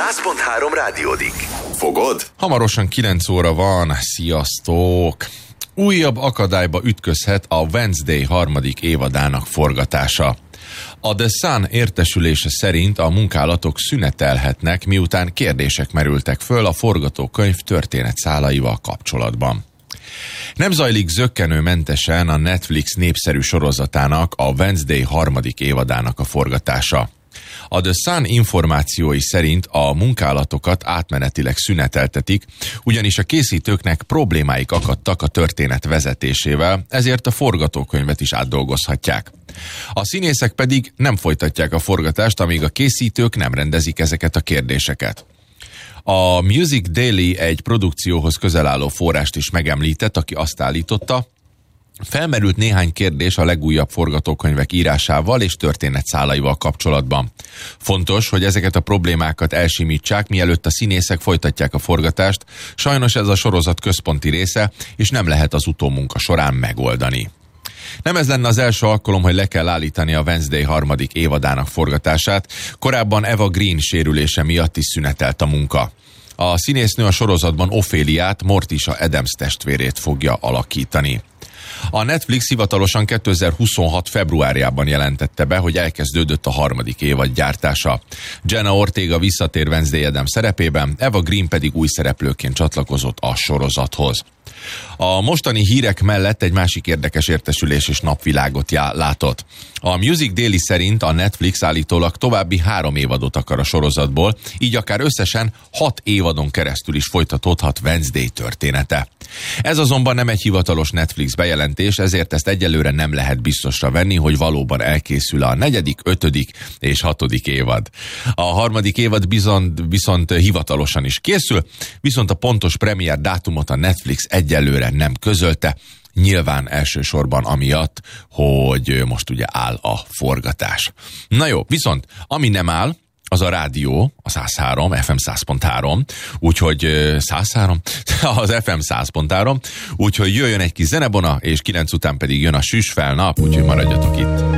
100.3 rádiódik. Fogod? Hamarosan 9 óra van, sziasztok! Újabb akadályba ütközhet a Wednesday harmadik évadának forgatása. A The Sun értesülése szerint a munkálatok szünetelhetnek, miután kérdések merültek föl a forgatókönyv történetszálaival kapcsolatban. Nem zajlik zökkenőmentesen a Netflix népszerű sorozatának, a Wednesday harmadik évadának a forgatása. A The Sun információi szerint a munkálatokat átmenetileg szüneteltetik, ugyanis a készítőknek problémáik akadtak a történet vezetésével, ezért a forgatókönyvet is átdolgozhatják. A színészek pedig nem folytatják a forgatást, amíg a készítők nem rendezik ezeket a kérdéseket. A Music Daily egy produkcióhoz közel álló forrást is megemlített, aki azt állította, felmerült néhány kérdés a legújabb forgatókönyvek írásával és történetszálaival kapcsolatban. Fontos, hogy ezeket a problémákat elsimítsák, mielőtt a színészek folytatják a forgatást, sajnos ez a sorozat központi része, és nem lehet az utómunka során megoldani. Nem ez lenne az első alkalom, hogy le kell állítani a Wednesday harmadik évadának forgatását, korábban Eva Green sérülése miatt is szünetelt a munka. A színésznő a sorozatban Opheliát, Morticia Adams testvérét fogja alakítani. A Netflix hivatalosan 2026. februárjában jelentette be, hogy elkezdődött a harmadik évad gyártása. Jenna Ortega visszatér Wednesday Addams szerepében, Eva Green pedig új szereplőként csatlakozott a sorozathoz. A mostani hírek mellett egy másik érdekes értesülés és napvilágot látott. A Music Daily szerint a Netflix állítólag további 3 évadot akar a sorozatból, így akár összesen 6 évadon keresztül is folytatódhat Wednesday története. Ez azonban nem egy hivatalos Netflix bejelentés, ezért ezt egyelőre nem lehet biztosra venni, hogy valóban elkészül a 4., 5. és 6. évad. A harmadik évad viszont hivatalosan is készül, viszont a pontos premier dátumot a Netflix egyelőre nem közölte, nyilván elsősorban amiatt, hogy most ugye áll a forgatás. Na jó, viszont ami nem áll, az a rádió, a 103, FM 100.3, úgyhogy 103, az FM 100.3, úgyhogy jöjjön egy kis zenebona, és 9 után pedig jön a süsfel nap, úgyhogy maradjatok itt.